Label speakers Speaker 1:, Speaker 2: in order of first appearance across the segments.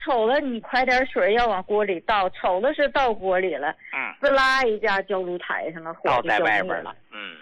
Speaker 1: 瞅了你快点水要往锅里倒，瞅了是倒锅里了，滋啦一下浇炉台上了，火
Speaker 2: 倒在
Speaker 1: 就
Speaker 2: 外边了。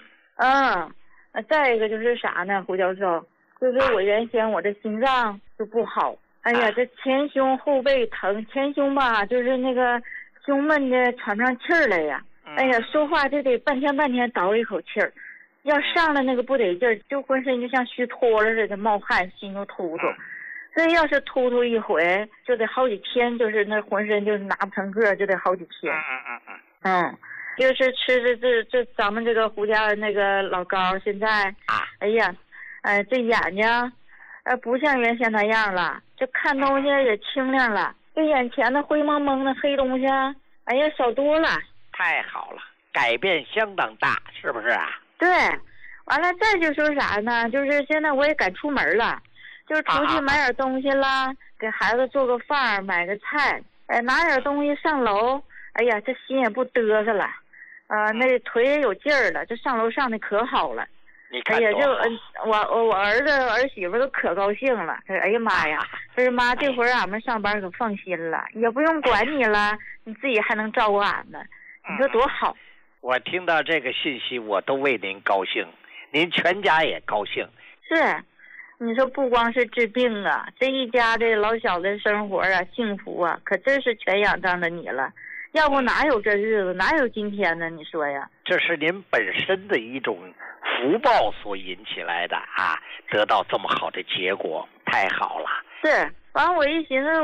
Speaker 1: 再一个就是啥呢，胡教授，就是我原先我这心脏就不好，哎呀，这前胸后背疼，前胸吧就是那个胸闷的喘不上气儿来呀，哎呀，说话就得半天倒一口气儿，要上了那个不得劲儿，就浑身就像虚脱了似的，冒汗，心就突突。这要是突一回，就得好几天，就是那浑身就是拿不成个，就得好几天。就是吃这咱们这个胡家那个老高，现在哎呀，这眼睛，不像原先那样了，这看东西也清亮了，这眼前的灰蒙蒙的黑东西，哎呀少多了。
Speaker 2: 太好了，改变相当大，是不是啊？
Speaker 1: 对，完了再就说啥呢？就是现在我也敢出门了。就是出去买点东西啦，给孩子做个饭，买个菜，拿点东西上楼，哎呀，这心也不嘚瑟了，那腿也有劲儿了，这上楼上的可好了。
Speaker 2: 你看，
Speaker 1: 哎呀，就我儿子儿媳妇都可高兴了，哎呀妈呀，这是妈，这会儿俺们上班可放心了，也不用管你了，你自己还能照顾俺们，你说多好。
Speaker 2: 我听到这个信息，我都为您高兴，您全家也高兴。
Speaker 1: 是。你说不光是治病啊，这一家的老小的生活啊，幸福啊，可真是全仰仗着你了。要不哪有这日子，哪有今天呢？你说呀？
Speaker 2: 这是您本身的一种福报所引起来的啊，得到这么好的结果，太好了。
Speaker 1: 是，完我一寻思。